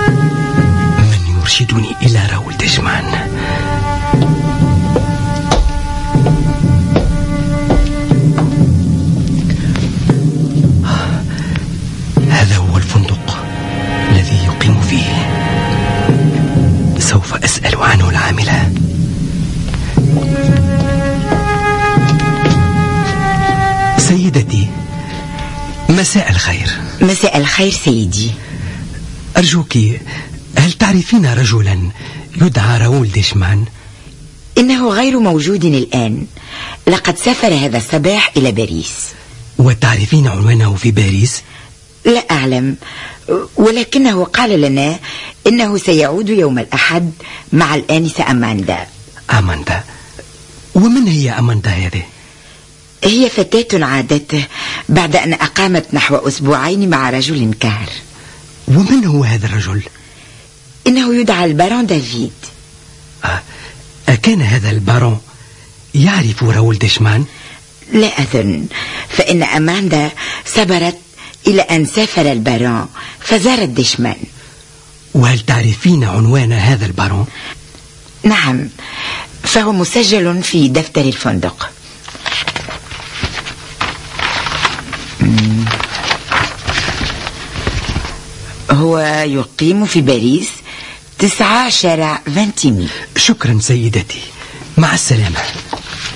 من يرشدني إلى راول دشمان؟ هذا هو الفندق الذي يقيم فيه. سوف أسأل عنه العاملة. سيدتي، مساء الخير. مساء الخير سيدي. أرجوك، هل تعرفين رجلا يدعى راول دشمان؟ إنه غير موجود الآن، لقد سافر هذا الصباح إلى باريس. وتعرفين عنوانه في باريس؟ لا أعلم، ولكنه قال لنا إنه سيعود يوم الأحد مع الآنسة أماندا. أماندا؟ ومن هي أماندا هذه؟ هي فتاة عادته بعد أن أقامت نحو أسبوعين مع رجل كهر. ومن هو هذا الرجل؟ إنه يدعى البارون دافيد. أكان هذا البارون يعرف راول دشمان؟ لا أظن، فإن أماندا صبرت إلى أن سافر البارون فزارت دشمان. وهل تعرفين عنوان هذا البارون؟ نعم، فهو مسجل في دفتر الفندق. هو يقيم في باريس 9 شارع فانتيمي. شكرا سيدتي، مع السلامة.